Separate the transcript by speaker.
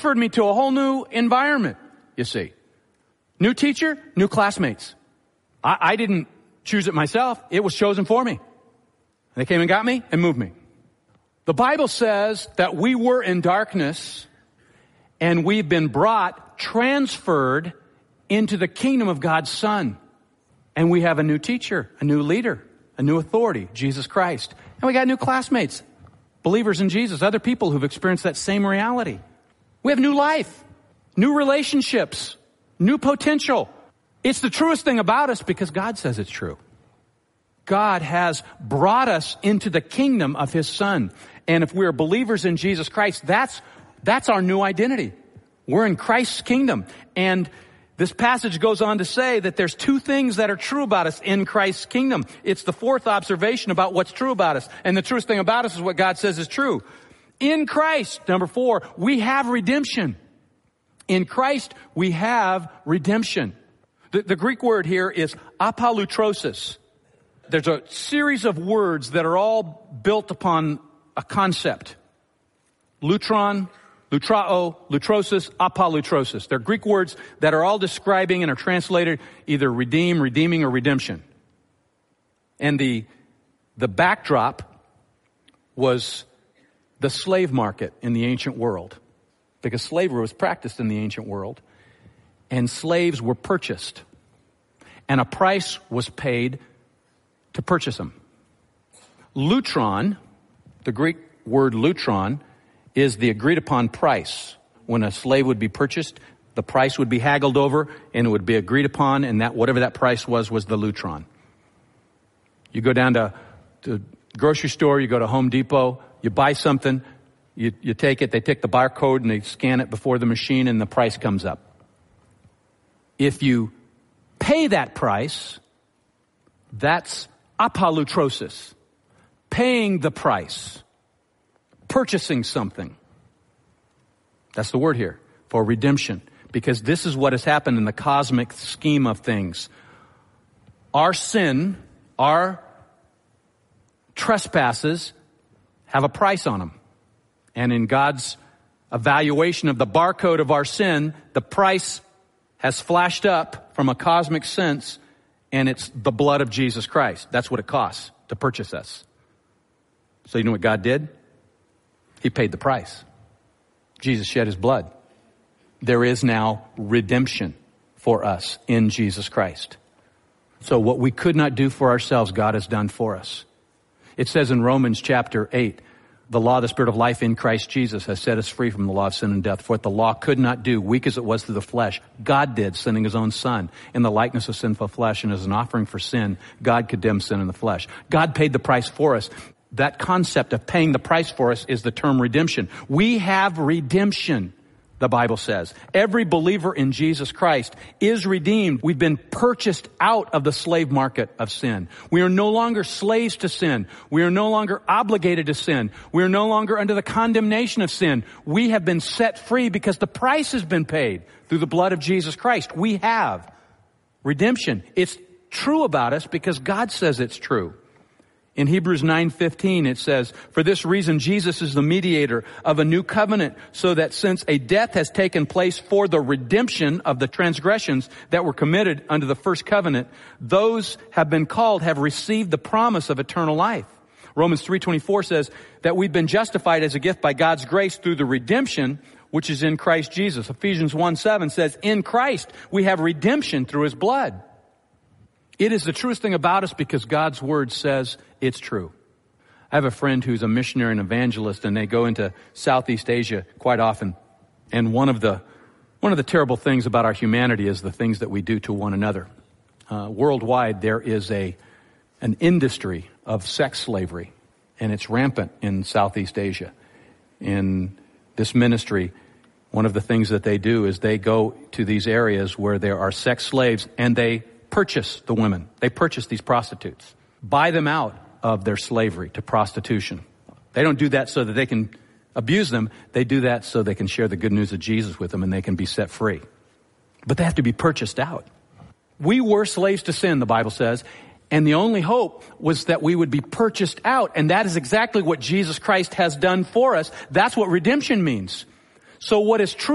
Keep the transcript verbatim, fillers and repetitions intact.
Speaker 1: transferred me to a whole new environment, you see. New teacher, new classmates. I, I didn't choose it myself. It was chosen for me. They came and got me and moved me. The Bible says that we were in darkness and we've been brought, transferred into the kingdom of God's Son. And we have a new teacher, a new leader, a new authority, Jesus Christ. And we got new classmates, believers in Jesus, other people who've experienced that same reality. We have new life, new relationships, new potential. It's the truest thing about us because God says it's true. God has brought us into the kingdom of His Son. And if we're believers in Jesus Christ, that's, that's our new identity. We're in Christ's kingdom. And this passage goes on to say that there's two things that are true about us in Christ's kingdom. It's the fourth observation about what's true about us. And the truest thing about us is what God says is true. In Christ, number four, we have redemption. In Christ, we have redemption. The, the Greek word here is apolutrosis. There's a series of words that are all built upon a concept. Lutron, lutrao, lutrosis, apolutrosis. They're Greek words that are all describing and are translated either redeem, redeeming, or redemption. And the, the backdrop was the slave market in the ancient world. Because slavery was practiced in the ancient world. And slaves were purchased. And a price was paid to purchase them. Lutron, the Greek word lutron, is the agreed upon price. When a slave would be purchased, the price would be haggled over and it would be agreed upon, and that whatever that price was, was the lutron. You go down to the grocery store, you go to Home Depot, you buy something, you, you take it, they take the barcode and they scan it before the machine and the price comes up. If you pay that price, that's apolutrosis, paying the price, purchasing something. That's the word here for redemption, because this is what has happened in the cosmic scheme of things. Our sin, our trespasses have a price on them. And in God's evaluation of the barcode of our sin, the price has flashed up from a cosmic sense, and it's the blood of Jesus Christ. That's what it costs to purchase us. So you know what God did? He paid the price. Jesus shed His blood. There is now redemption for us in Jesus Christ. So what we could not do for ourselves, God has done for us. It says in Romans chapter eight, the law of the Spirit of life in Christ Jesus has set us free from the law of sin and death. For what the law could not do, weak as it was through the flesh, God did, sending His own Son in the likeness of sinful flesh, and as an offering for sin, God condemned sin in the flesh. God paid the price for us. That concept of paying the price for us is the term redemption. We have redemption, the Bible says. Every believer in Jesus Christ is redeemed. We've been purchased out of the slave market of sin. We are no longer slaves to sin. We are no longer obligated to sin. We are no longer under the condemnation of sin. We have been set free because the price has been paid through the blood of Jesus Christ. We have redemption. It's true about us because God says it's true. In Hebrews nine fifteen, it says, for this reason, Jesus is the mediator of a new covenant, so that since a death has taken place for the redemption of the transgressions that were committed under the first covenant, those have been called have received the promise of eternal life. Romans three twenty-four says that we've been justified as a gift by God's grace through the redemption which is in Christ Jesus. Ephesians one seven says, in Christ we have redemption through His blood. It is the truest thing about us because God's Word says it's true. I have a friend who's a missionary and evangelist, and they go into Southeast Asia quite often. And one of the one of the terrible things about our humanity is the things that we do to one another. Uh, worldwide, there is a an industry of sex slavery, and it's rampant in Southeast Asia. In this ministry, one of the things that they do is they go to these areas where there are sex slaves, and they purchase the women. They purchase these prostitutes, buy them out of their slavery to prostitution. They don't do that so that they can abuse them. They do that so they can share the good news of Jesus with them and they can be set free. But they have to be purchased out. We were slaves to sin, the Bible says, and the only hope was that we would be purchased out. And that is exactly what Jesus Christ has done for us. That's what redemption means. So what is true